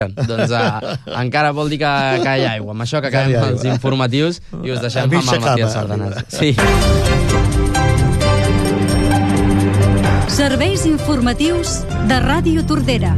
Doncs encara vol dir que hi ha aigua. Amb això que acabem els informatius i us deixem amb el Matías Sardanas. Sí. Serveis informatius de Ràdio Tordera.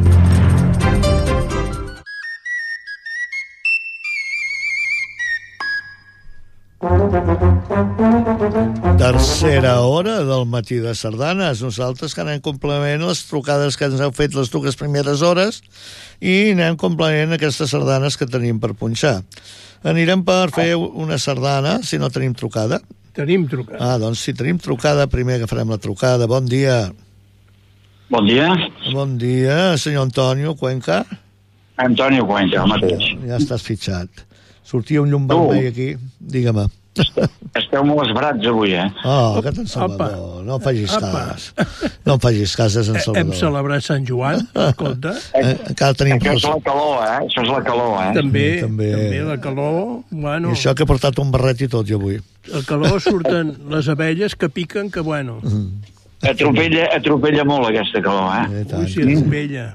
Tercera hora del matí de sardanes. Nosaltres que anem complement les trucades que ens heu fet les dues primeres hores i anem complement aquestes sardanes que tenim per punxar. Anirem per fer una sardana, si no tenim trucada. Tenim trucada. Doncs si tenim trucada, primer agafarem la trucada. Bon dia. Bon dia. Bon dia, senyor Antonio Cuenca. Antonio Cuenca, el mateix. Ja estàs fitxat. Sortia un llum vermell aquí. Digue-me. Esteu molt esbrats avui, que en Salvador. No facis cas. No facis cas, és en Salvador. Hem celebrat Sant Joan, escolta. Encara tenim... Això és la calor, Això és la calor, També la calor. Bueno, I això que he portat un barret i tot, jo avui. La calor surten les abelles que piquen, que bueno. Atropella molt aquesta calor, Ui, sí, atropella.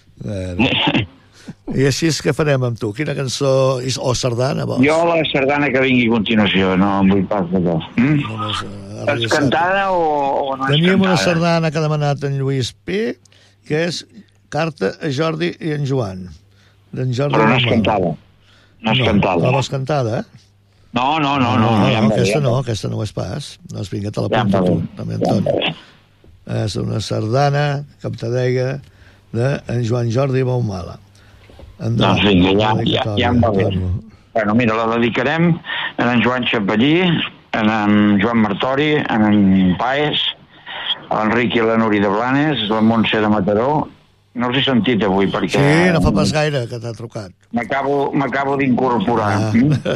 I així és que farem amb tu. Quina cançó o sardana vols? Jo la sardana que vingui a continuació, no em vull pas de tot. És cantada o no és cantada? Teníem una sardana que ha demanat en Lluís P, que és Carta a Jordi i en Joan. Però no és cantada. No és cantada. La vols cantada, No, aquesta no ho és pas. No es vinga, te la punta tu, també, Antoni. És una sardana, com te deia, d'en Joan Jordi Baumala. Doncs vinga, ja em va bé. Bueno, mira, la dedicarem a en Joan Chapallí, a en Joan Martori, a en Paes, a l'Enric i la Núria de Blanes, la Montse de Mataró. No els he sentit avui perquè... Sí, no fa pas gaire que t'ha trucat. M'acabo d'incorporar.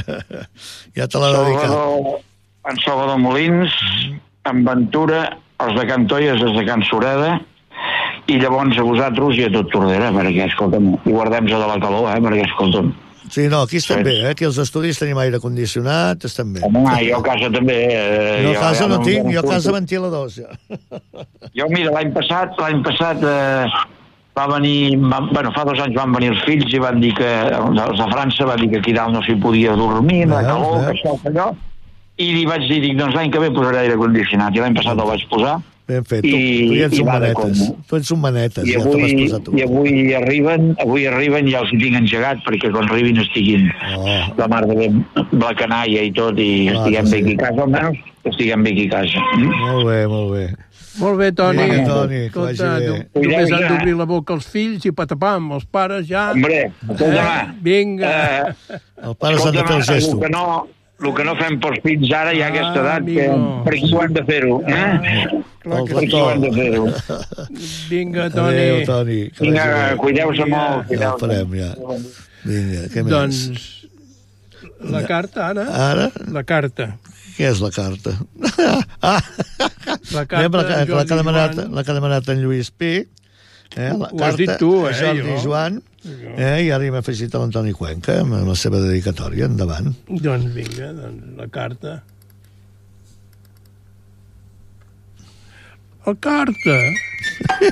Ja te l'ha dedicat. En Salvador Molins, en Ventura, els de Can Toies, els de Can Sureda, i llavors a vosaltres i a tot Tordera, perquè, escolta'm, i guardem-se de la calor, perquè, escolta'm. Sí, no, aquí estem bé, aquí als estudis tenim aire condicionat, estem bé. Home, jo a casa també. Jo a casa no tinc, jo a casa ventiladors, ja. Jo, mira, l'any passat va venir, fa 2 anys van venir els fills i van dir que, els de França van dir que aquí dalt no s'hi podia dormir, de calor, que això, que allò, i li vaig dir, doncs l'any que ve posaré aire condicionat, i l'any passat el vaig posar. Ben fet, tu ja ets un manetes. Tu ets un manetes, ja te l'has posat tu. I avui arriben i ja els tinc engegat, perquè quan arribin estiguin la mar de ben la canalla i tot, i estiguem bé aquí a casa, almenys estiguem bé aquí a casa. Molt bé, molt bé. Molt bé, Toni. Escolta, només han d'obrir la boca els fills i patapam, els pares ja... Hombre, escolta, vinga. Els pares han de fer el gesto. El que no fem pels fills ara hi ha aquesta edat, per qui ho han de fer-ho, Per qui ho han de fer-ho. Vinga, Toni. Adéu, Toni. Vinga, cuideu-se molt. Ja ho farem, ja. Vinga, què més? Doncs, la carta, Anna? Ara? La carta. Què és la carta? La carta la que ha demanat en Lluís P. La ho has dit tu, Jordi i Joan. I ara hi m'ha afegit l'Antoni Cuenca amb la seva dedicatòria. Endavant. Doncs vinga, la carta. La carta